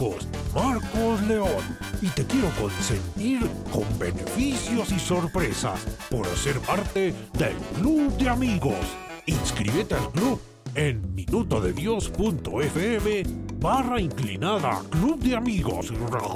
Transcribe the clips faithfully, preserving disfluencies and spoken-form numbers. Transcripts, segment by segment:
amigos, Marcos León, y te quiero consentir con beneficios y sorpresas por ser parte del Club de Amigos. Inscríbete al club en minutodedios.fm barra inclinada Club de Amigos.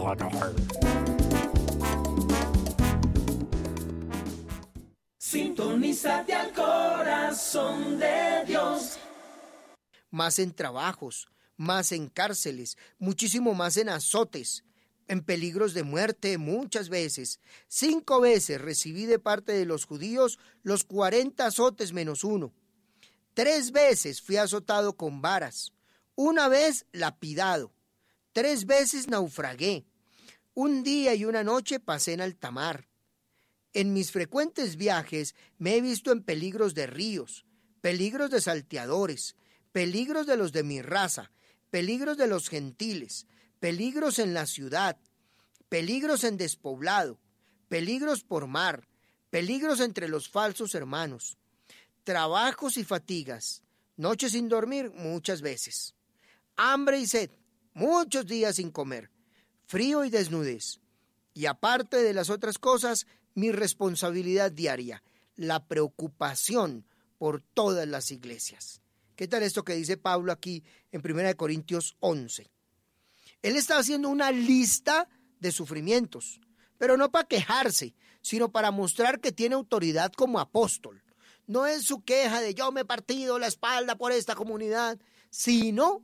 Sintonízate al corazón de Dios. Más en trabajos, más en cárceles, muchísimo más en azotes, en peligros de muerte muchas veces. Cinco veces recibí de parte de los judíos los cuarenta azotes menos uno. Tres veces fui azotado con varas, una vez lapidado, tres veces naufragué, un día y una noche pasé en alta mar. En mis frecuentes viajes me he visto en peligros de ríos, peligros de salteadores, peligros de los de mi raza, peligros de los gentiles, peligros en la ciudad, peligros en despoblado, peligros por mar, peligros entre los falsos hermanos, trabajos y fatigas, noches sin dormir muchas veces, hambre y sed, muchos días sin comer, frío y desnudez, y aparte de las otras cosas, mi responsabilidad diaria, la preocupación por todas las iglesias. ¿Qué tal esto que dice Pablo aquí en primera de Corintios once? Él está haciendo una lista de sufrimientos, pero no para quejarse, sino para mostrar que tiene autoridad como apóstol. No es su queja de yo me he partido la espalda por esta comunidad, sino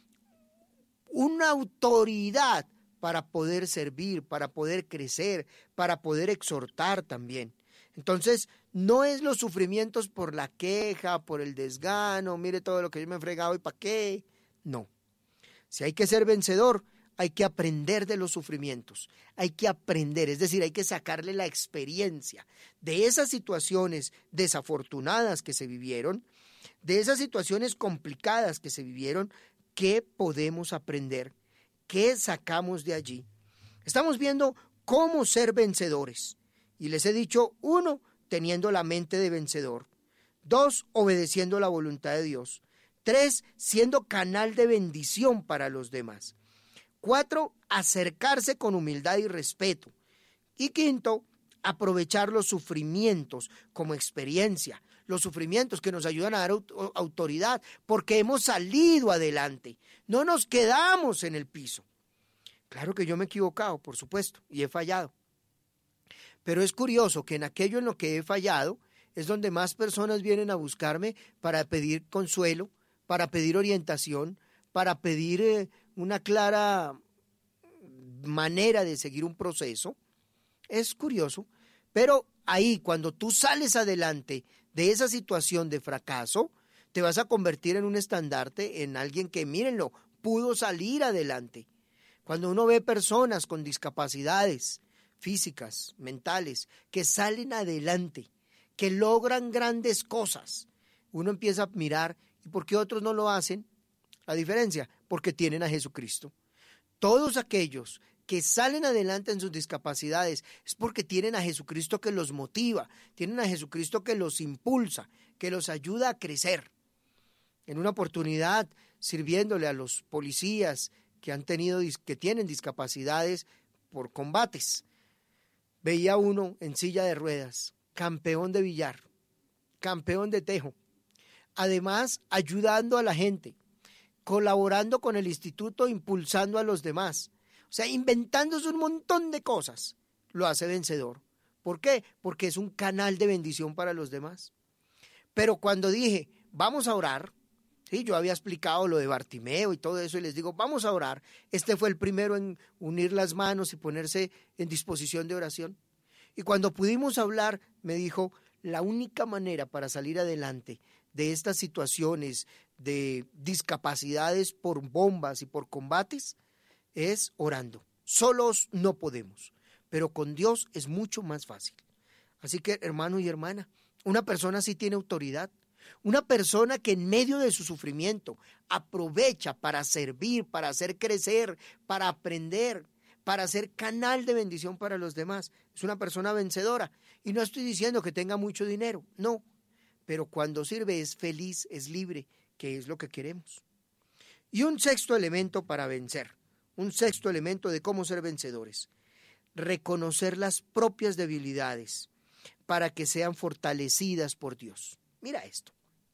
una autoridad para poder servir, para poder crecer, para poder exhortar también. Entonces, no es los sufrimientos por la queja, por el desgano, mire todo lo que yo me he fregado y para qué. No. Si hay que ser vencedor, hay que aprender de los sufrimientos, hay que aprender, es decir, hay que sacarle la experiencia de esas situaciones desafortunadas que se vivieron, de esas situaciones complicadas que se vivieron, ¿qué podemos aprender? ¿Qué sacamos de allí? Estamos viendo cómo ser vencedores. Y les he dicho, uno, teniendo la mente de vencedor. Dos, obedeciendo la voluntad de Dios. Tres, siendo canal de bendición para los demás. Cuatro, acercarse con humildad y respeto. Y quinto, aprovechar los sufrimientos como experiencia. Los sufrimientos que nos ayudan a dar autoridad, porque hemos salido adelante. No nos quedamos en el piso. Claro que yo me he equivocado, por supuesto, y he fallado. Pero es curioso que en aquello en lo que he fallado es donde más personas vienen a buscarme para pedir consuelo, para pedir orientación, para pedir eh, una clara manera de seguir un proceso. Es curioso, pero ahí cuando tú sales adelante de esa situación de fracaso, te vas a convertir en un estandarte, en alguien que, mírenlo, pudo salir adelante. Cuando uno ve personas con discapacidades físicas, mentales, que salen adelante, que logran grandes cosas, uno empieza a mirar, ¿y por qué otros no lo hacen? La diferencia, porque tienen a Jesucristo. Todos aquellos que salen adelante en sus discapacidades es porque tienen a Jesucristo que los motiva, tienen a Jesucristo que los impulsa, que los ayuda a crecer. En una oportunidad, sirviéndole a los policías que han tenido, que tienen discapacidades por combates, veía uno en silla de ruedas, campeón de billar, campeón de tejo, además ayudando a la gente, colaborando con el instituto, impulsando a los demás, o sea, inventándose un montón de cosas, lo hace vencedor. ¿Por qué? Porque es un canal de bendición para los demás. Pero cuando dije, vamos a orar, sí, yo había explicado lo de Bartimeo y todo eso, y les digo, vamos a orar. Este fue el primero en unir las manos y ponerse en disposición de oración. Y cuando pudimos hablar, me dijo, la única manera para salir adelante de estas situaciones de discapacidades por bombas y por combates es orando. Solos no podemos, pero con Dios es mucho más fácil. Así que, hermano y hermana, una persona sí tiene autoridad. Una persona que en medio de su sufrimiento aprovecha para servir, para hacer crecer, para aprender, para ser canal de bendición para los demás. Es una persona vencedora. Y no estoy diciendo que tenga mucho dinero, no. Pero cuando sirve es feliz, es libre, que es lo que queremos. Y un sexto elemento para vencer. un sexto elemento de cómo ser vencedores. Reconocer las propias debilidades para que sean fortalecidas por Dios. Mira esto.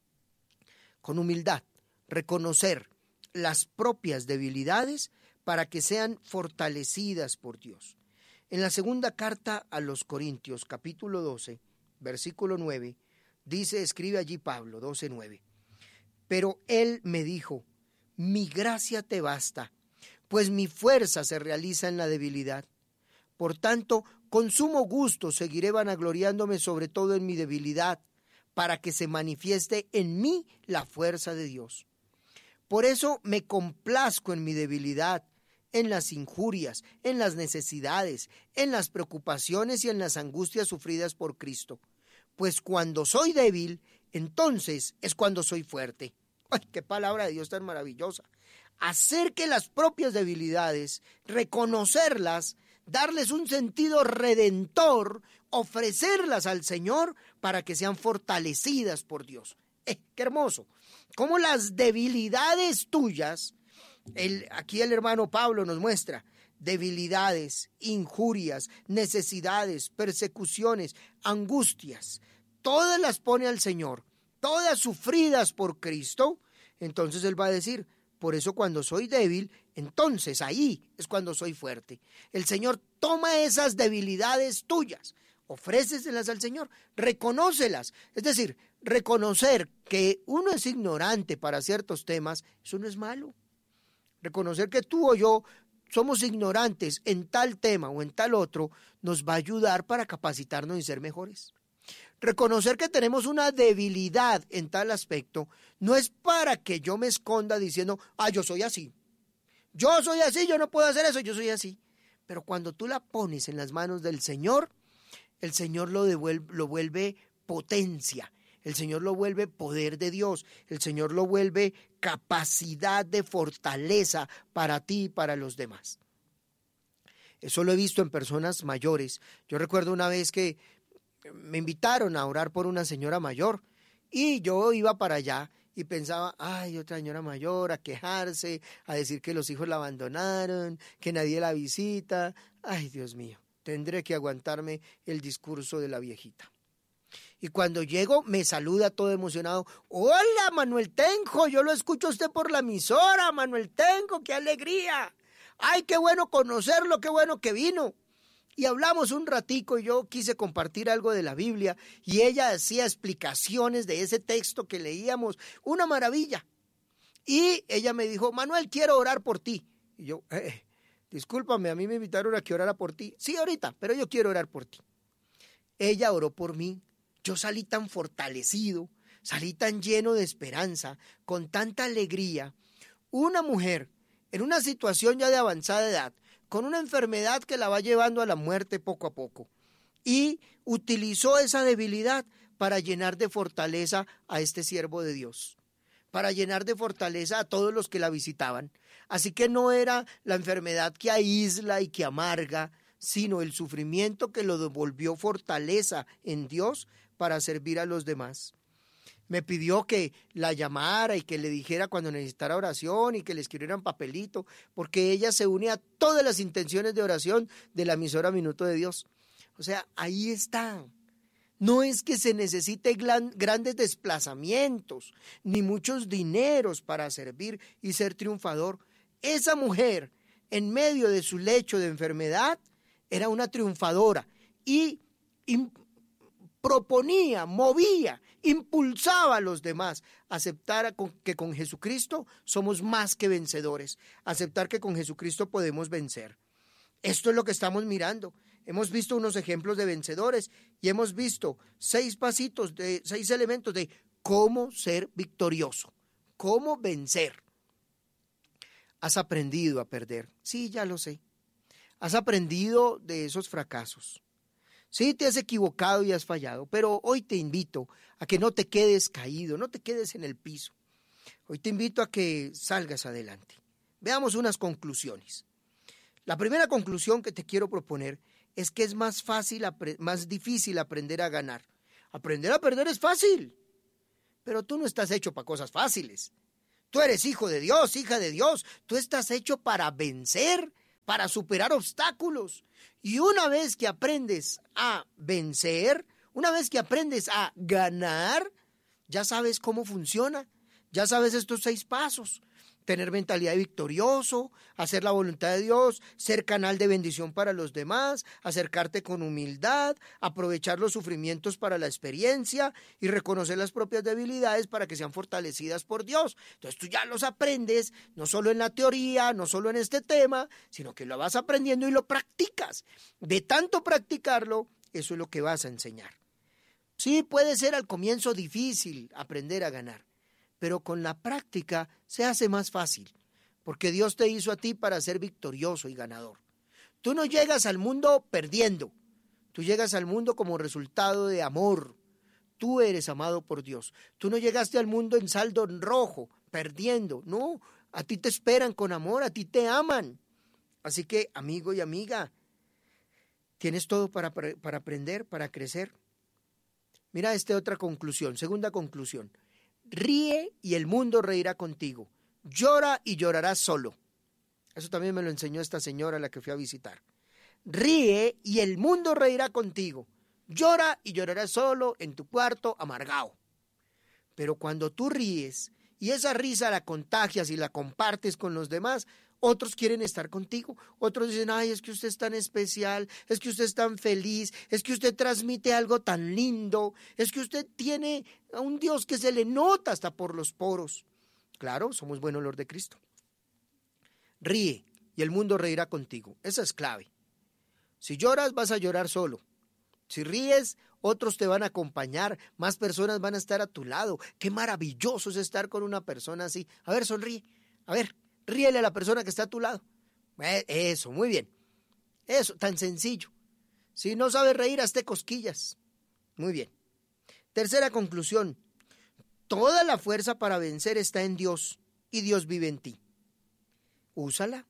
Con humildad, reconocer las propias debilidades para que sean fortalecidas por Dios. En la segunda carta a los Corintios, capítulo doce, versículo nueve, dice, escribe allí Pablo, doce nueve. Pero él me dijo, mi gracia te basta, pues mi fuerza se realiza en la debilidad. Por tanto, con sumo gusto seguiré vanagloriándome sobre todo en mi debilidad, para que se manifieste en mí la fuerza de Dios. Por eso me complazco en mi debilidad, en las injurias, en las necesidades, en las preocupaciones y en las angustias sufridas por Cristo. Pues cuando soy débil, entonces es cuando soy fuerte. ¡Ay, qué palabra de Dios tan maravillosa! Hacer que las propias debilidades, reconocerlas, darles un sentido redentor, ofrecerlas al Señor para que sean fortalecidas por Dios. ¡Eh, qué hermoso! Cómo las debilidades tuyas, el, aquí el hermano Pablo nos muestra, debilidades, injurias, necesidades, persecuciones, angustias, todas las pone al Señor, todas sufridas por Cristo. Entonces Él va a decir, por eso cuando soy débil, entonces ahí es cuando soy fuerte. El Señor toma esas debilidades tuyas, ofréceselas al Señor, reconócelas. Es decir, reconocer que uno es ignorante para ciertos temas, eso no es malo. Reconocer que tú o yo somos ignorantes en tal tema o en tal otro, nos va a ayudar para capacitarnos y ser mejores. Reconocer que tenemos una debilidad en tal aspecto no es para que yo me esconda diciendo, ah, yo soy así. Yo soy así, yo no puedo hacer eso, yo soy así. Pero cuando tú la pones en las manos del Señor, el Señor lo, devuelve, lo vuelve potencia. El Señor lo vuelve poder de Dios. El Señor lo vuelve capacidad de fortaleza para ti y para los demás. Eso lo he visto en personas mayores. Yo recuerdo una vez que me invitaron a orar por una señora mayor y yo iba para allá y pensaba, ay, otra señora mayor, a quejarse, a decir que los hijos la abandonaron, que nadie la visita. Ay, Dios mío, tendré que aguantarme el discurso de la viejita. Y cuando llego, me saluda todo emocionado. Hola, Manuel Tenjo, yo lo escucho a usted por la emisora, Manuel Tenjo, qué alegría. Ay, qué bueno conocerlo, qué bueno que vino. Y hablamos un ratico y yo quise compartir algo de la Biblia y ella hacía explicaciones de ese texto que leíamos, una maravilla. Y ella me dijo, Manuel, quiero orar por ti. Y yo, eh, discúlpame, a mí me invitaron a que orara por ti. Sí, ahorita, pero yo quiero orar por ti. Ella oró por mí. Yo salí tan fortalecido, salí tan lleno de esperanza, con tanta alegría. Una mujer en una situación ya de avanzada edad, con una enfermedad que la va llevando a la muerte poco a poco, y utilizó esa debilidad para llenar de fortaleza a este siervo de Dios, para llenar de fortaleza a todos los que la visitaban. Así que no era la enfermedad que aísla y que amarga, sino el sufrimiento que lo devolvió fortaleza en Dios para servir a los demás. Me pidió que la llamara y que le dijera cuando necesitara oración y que le escribieran papelito, porque ella se une a todas las intenciones de oración de la emisora Minuto de Dios. O sea, ahí está. No es que se necesite gran, grandes desplazamientos, ni muchos dineros para servir y ser triunfador. Esa mujer, en medio de su lecho de enfermedad, era una triunfadora y, y proponía, movía, impulsaba a los demás a aceptar que con Jesucristo somos más que vencedores, aceptar que con Jesucristo podemos vencer. Esto es lo que estamos mirando. Hemos visto unos ejemplos de vencedores y hemos visto seis pasitos, de seis elementos de cómo ser victorioso, cómo vencer. ¿Has aprendido a perder? Sí, ya lo sé. ¿Has aprendido de esos fracasos? Sí, te has equivocado y has fallado, pero hoy te invito a que no te quedes caído, no te quedes en el piso. Hoy te invito a que salgas adelante. Veamos unas conclusiones. La primera conclusión que te quiero proponer es que es más fácil, más difícil aprender a ganar. Aprender a perder es fácil, pero tú no estás hecho para cosas fáciles. Tú eres hijo de Dios, hija de Dios. Tú estás hecho para vencer, para superar obstáculos. Y una vez que aprendes a vencer, una vez que aprendes a ganar, ya sabes cómo funciona. Ya sabes estos seis pasos. Tener mentalidad de victorioso, hacer la voluntad de Dios, ser canal de bendición para los demás, acercarte con humildad, aprovechar los sufrimientos para la experiencia y reconocer las propias debilidades para que sean fortalecidas por Dios. Entonces tú ya los aprendes, no solo en la teoría, no solo en este tema, sino que lo vas aprendiendo y lo practicas. De tanto practicarlo, eso es lo que vas a enseñar. Sí, puede ser al comienzo difícil aprender a ganar, pero con la práctica se hace más fácil, porque Dios te hizo a ti para ser victorioso y ganador. Tú no llegas al mundo perdiendo, tú llegas al mundo como resultado de amor. Tú eres amado por Dios. Tú no llegaste al mundo en saldo en rojo, perdiendo. No, a ti te esperan con amor, a ti te aman. Así que, amigo y amiga, tienes todo para, para aprender, para crecer. Mira esta otra conclusión, segunda conclusión. Ríe y el mundo reirá contigo. Llora y llorarás solo. Eso también me lo enseñó esta señora a la que fui a visitar. Ríe y el mundo reirá contigo. Llora y llorarás solo en tu cuarto amargado. Pero cuando tú ríes y esa risa la contagias y la compartes con los demás, otros quieren estar contigo. Otros dicen, ay, es que usted es tan especial, es que usted es tan feliz, es que usted transmite algo tan lindo, es que usted tiene a un Dios que se le nota hasta por los poros. Claro, somos buen olor de Cristo. Ríe y el mundo reirá contigo. Esa es clave. Si lloras, vas a llorar solo. Si ríes, otros te van a acompañar, más personas van a estar a tu lado. Qué maravilloso es estar con una persona así. A ver, sonríe, a ver. Ríele a la persona que está a tu lado. Eso, muy bien. Eso, tan sencillo. Si no sabes reír, hazte cosquillas. Muy bien. Tercera conclusión. Toda la fuerza para vencer está en Dios y Dios vive en ti. Úsala.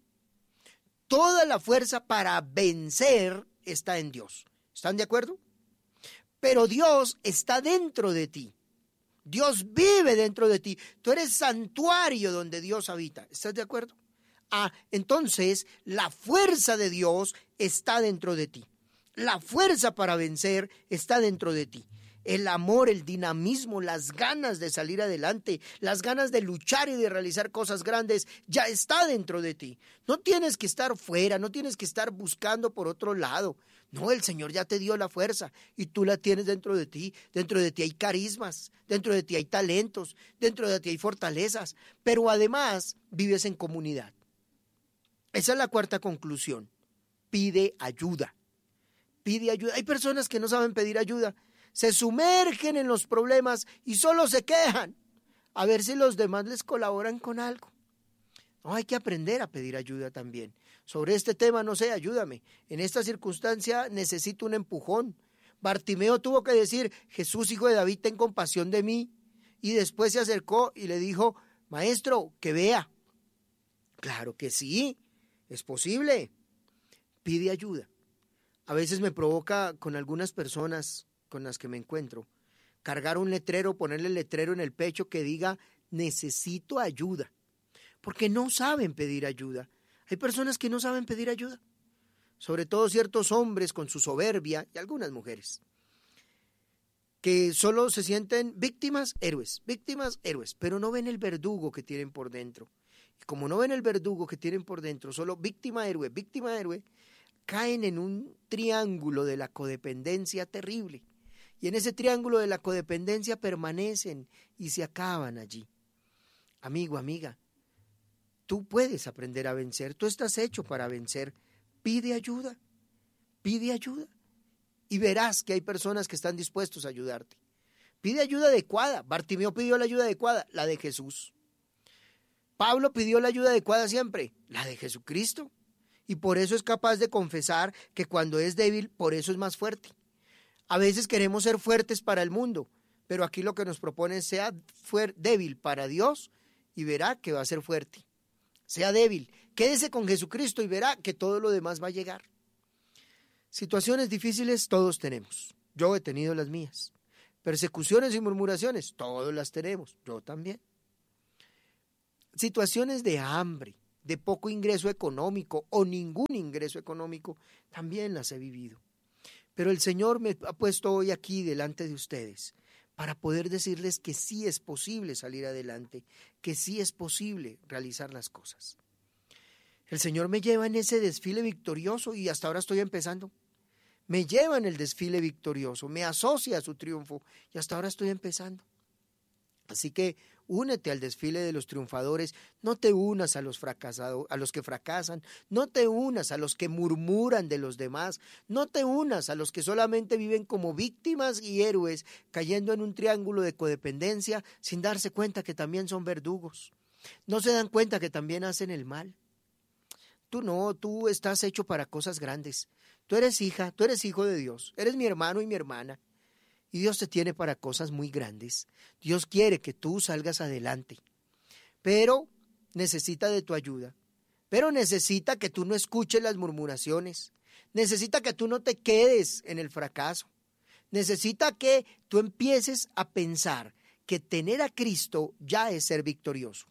Toda la fuerza para vencer está en Dios. ¿Están de acuerdo? Pero Dios está dentro de ti. Dios vive dentro de ti. Tú eres santuario donde Dios habita. ¿Estás de acuerdo? Ah, entonces la fuerza de Dios está dentro de ti. La fuerza para vencer está dentro de ti. El amor, el dinamismo, las ganas de salir adelante, las ganas de luchar y de realizar cosas grandes, ya está dentro de ti. No tienes que estar fuera, no tienes que estar buscando por otro lado. No, el Señor ya te dio la fuerza y tú la tienes dentro de ti. Dentro de ti hay carismas, dentro de ti hay talentos, dentro de ti hay fortalezas, pero además vives en comunidad. Esa es la cuarta conclusión. Pide ayuda. Pide ayuda. Hay personas que no saben pedir ayuda. Se sumergen en los problemas y solo se quejan. A ver si los demás les colaboran con algo. No, hay que aprender a pedir ayuda también. Sobre este tema, no sé, ayúdame. En esta circunstancia necesito un empujón. Bartimeo tuvo que decir, Jesús, hijo de David, ten compasión de mí. Y después se acercó y le dijo, maestro, que vea. Claro que sí, es posible. Pide ayuda. A veces me provoca con algunas personas con las que me encuentro, cargar un letrero, ponerle el letrero en el pecho que diga, necesito ayuda. Porque no saben pedir ayuda. Hay personas que no saben pedir ayuda, sobre todo ciertos hombres con su soberbia y algunas mujeres, que solo se sienten víctimas, héroes, víctimas, héroes, pero no ven el verdugo que tienen por dentro. Y como no ven el verdugo que tienen por dentro, solo víctima, héroe, víctima, héroe, caen en un triángulo de la codependencia terrible. Y en ese triángulo de la codependencia permanecen y se acaban allí. Amigo, amiga, tú puedes aprender a vencer, tú estás hecho para vencer. Pide ayuda, pide ayuda y verás que hay personas que están dispuestos a ayudarte. Pide ayuda adecuada. Bartimeo pidió la ayuda adecuada, la de Jesús. Pablo pidió la ayuda adecuada siempre, la de Jesucristo. Y por eso es capaz de confesar que cuando es débil, por eso es más fuerte. A veces queremos ser fuertes para el mundo, pero aquí lo que nos propone es sea débil para Dios y verá que va a ser fuerte. Sea débil, quédese con Jesucristo y verá que todo lo demás va a llegar. Situaciones difíciles todos tenemos, yo he tenido las mías. Persecuciones y murmuraciones, todos las tenemos, yo también. situaciones de hambre, de poco ingreso económico o ningún ingreso económico, también las he vivido. Pero el Señor me ha puesto hoy aquí delante de ustedes para poder decirles que sí es posible salir adelante, que sí es posible realizar las cosas. El Señor me lleva en ese desfile victorioso y hasta ahora estoy empezando. Me lleva en el desfile victorioso, me asocia a su triunfo y hasta ahora estoy empezando. Así que únete al desfile de los triunfadores, no te unas a los fracasados, a los que fracasan, no te unas a los que murmuran de los demás, no te unas a los que solamente viven como víctimas y héroes, cayendo en un triángulo de codependencia sin darse cuenta que también son verdugos. No se dan cuenta que también hacen el mal. Tú no, tú estás hecho para cosas grandes. Tú eres hija, tú eres hijo de Dios, eres mi hermano y mi hermana. Y Dios te tiene para cosas muy grandes. Dios quiere que tú salgas adelante. Pero necesita de tu ayuda. Pero necesita que tú no escuches las murmuraciones. Necesita que tú no te quedes en el fracaso. Necesita que tú empieces a pensar que tener a Cristo ya es ser victorioso.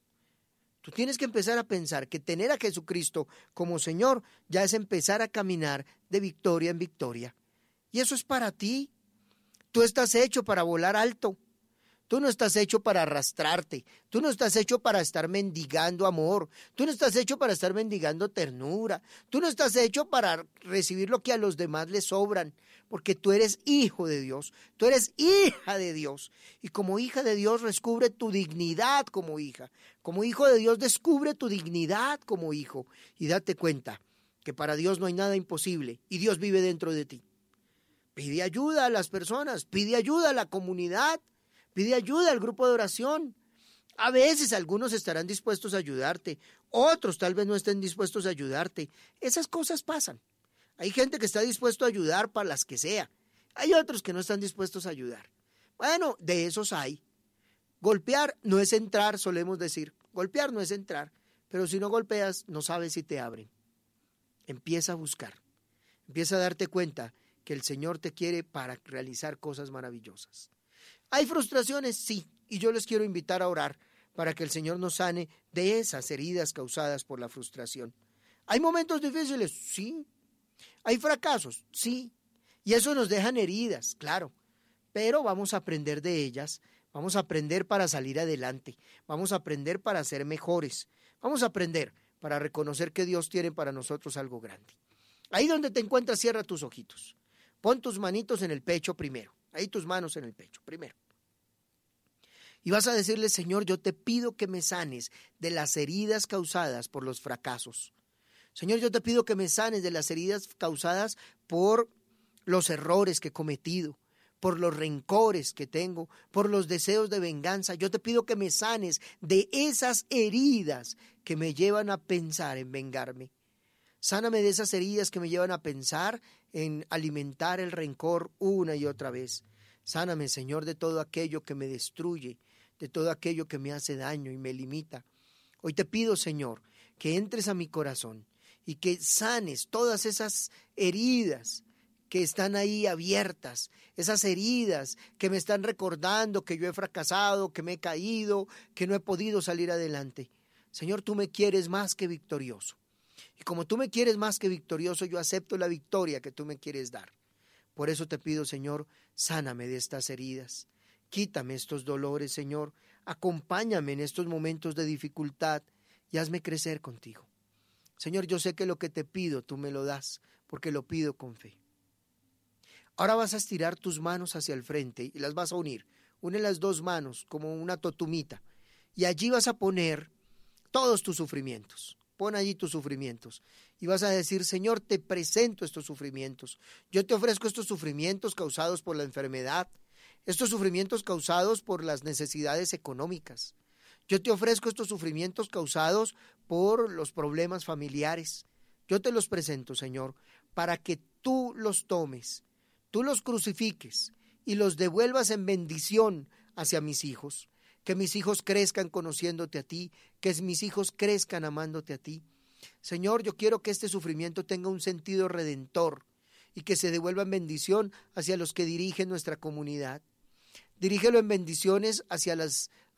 Tú tienes que empezar a pensar que tener a Jesucristo como Señor ya es empezar a caminar de victoria en victoria. Y eso es para ti. Tú estás hecho para volar alto. Tú no estás hecho para arrastrarte. Tú no estás hecho para estar mendigando amor. Tú no estás hecho para estar mendigando ternura. Tú no estás hecho para recibir lo que a los demás les sobran. Porque tú eres hijo de Dios. Tú eres hija de Dios. Y como hija de Dios, descubre tu dignidad como hija. Como hijo de Dios, descubre tu dignidad como hijo. Y date cuenta que para Dios no hay nada imposible. Y Dios vive dentro de ti. Pide ayuda a las personas, pide ayuda a la comunidad, pide ayuda al grupo de oración. A veces algunos estarán dispuestos a ayudarte, otros tal vez no estén dispuestos a ayudarte. Esas cosas pasan. Hay gente que está dispuesto a ayudar para las que sea. Hay otros que no están dispuestos a ayudar. Bueno, de esos hay. Golpear no es entrar, solemos decir. Golpear no es entrar, pero si no golpeas, no sabes si te abren. Empieza a buscar, empieza a darte cuenta que el Señor te quiere para realizar cosas maravillosas. ¿Hay frustraciones? Sí, y yo les quiero invitar a orar para que el Señor nos sane de esas heridas causadas por la frustración. ¿Hay momentos difíciles? Sí. ¿Hay fracasos? Sí. Y eso nos dejan heridas, claro, pero vamos a aprender de ellas, vamos a aprender para salir adelante, vamos a aprender para ser mejores, vamos a aprender para reconocer que Dios tiene para nosotros algo grande. Ahí donde te encuentras, cierra tus ojitos. Pon tus manitos en el pecho primero, ahí tus manos en el pecho primero. Y vas a decirle, Señor, yo te pido que me sanes de las heridas causadas por los fracasos. Señor, yo te pido que me sanes de las heridas causadas por los errores que he cometido, por los rencores que tengo, por los deseos de venganza. Yo te pido que me sanes de esas heridas que me llevan a pensar en vengarme. Sáname de esas heridas que me llevan a pensar en alimentar el rencor una y otra vez. Sáname, Señor, de todo aquello que me destruye, de todo aquello que me hace daño y me limita. Hoy te pido, Señor, que entres a mi corazón y que sanes todas esas heridas que están ahí abiertas, esas heridas que me están recordando que yo he fracasado, que me he caído, que no he podido salir adelante. Señor, tú me quieres más que victorioso. Y como tú me quieres más que victorioso, yo acepto la victoria que tú me quieres dar. Por eso te pido, Señor, sáname de estas heridas. Quítame estos dolores, Señor. Acompáñame en estos momentos de dificultad y hazme crecer contigo. Señor, yo sé que lo que te pido tú me lo das, porque lo pido con fe. Ahora vas a estirar tus manos hacia el frente y las vas a unir. Une las dos manos como una totumita y allí vas a poner todos tus sufrimientos. Pon allí tus sufrimientos y vas a decir, Señor, te presento estos sufrimientos. Yo te ofrezco estos sufrimientos causados por la enfermedad, estos sufrimientos causados por las necesidades económicas. Yo te ofrezco estos sufrimientos causados por los problemas familiares. Yo te los presento, Señor, para que tú los tomes, tú los crucifiques y los devuelvas en bendición hacia mis hijos. Que mis hijos crezcan conociéndote a ti, que mis hijos crezcan amándote a ti. Señor, yo quiero que este sufrimiento tenga un sentido redentor y que se devuelva en bendición hacia los que dirigen nuestra comunidad. Dirígelo en bendiciones hacia las,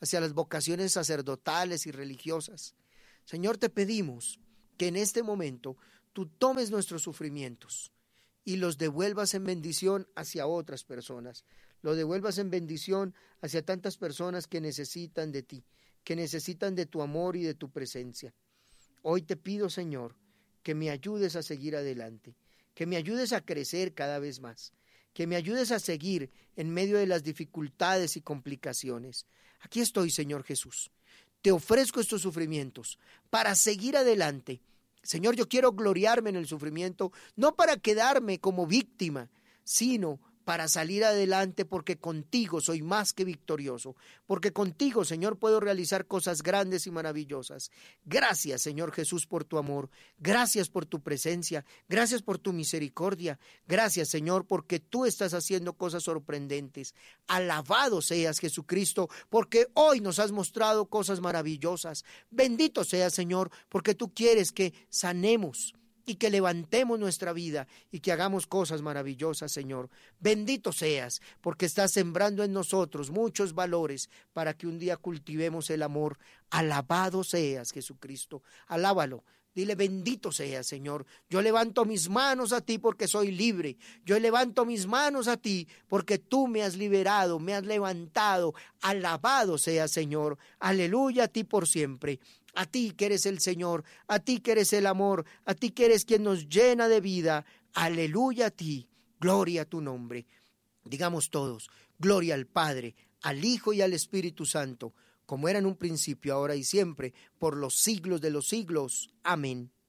hacia las vocaciones sacerdotales y religiosas. Señor, te pedimos que en este momento tú tomes nuestros sufrimientos y los devuelvas en bendición hacia otras personas. Lo devuelvas en bendición hacia tantas personas que necesitan de ti, que necesitan de tu amor y de tu presencia. Hoy te pido, Señor, que me ayudes a seguir adelante, que me ayudes a crecer cada vez más, que me ayudes a seguir en medio de las dificultades y complicaciones. Aquí estoy, Señor Jesús. Te ofrezco estos sufrimientos para seguir adelante. Señor, yo quiero gloriarme en el sufrimiento, no para quedarme como víctima, sino para salir adelante, porque contigo soy más que victorioso, porque contigo, Señor, puedo realizar cosas grandes y maravillosas. Gracias, Señor Jesús, por tu amor, gracias por tu presencia, gracias por tu misericordia, gracias, Señor, porque tú estás haciendo cosas sorprendentes. Alabado seas, Jesucristo, porque hoy nos has mostrado cosas maravillosas. Bendito seas, Señor, porque tú quieres que sanemos y que levantemos nuestra vida y que hagamos cosas maravillosas, Señor. Bendito seas, porque estás sembrando en nosotros muchos valores para que un día cultivemos el amor. Alabado seas, Jesucristo. Alábalo. Dile, bendito seas, Señor. Yo levanto mis manos a ti porque soy libre. Yo levanto mis manos a ti porque tú me has liberado, me has levantado. Alabado seas, Señor. Aleluya a ti por siempre. A ti que eres el Señor, a ti que eres el amor, a ti que eres quien nos llena de vida. Aleluya a ti, gloria a tu nombre. Digamos todos, gloria al Padre, al Hijo y al Espíritu Santo, como era en un principio, ahora y siempre, por los siglos de los siglos. Amén.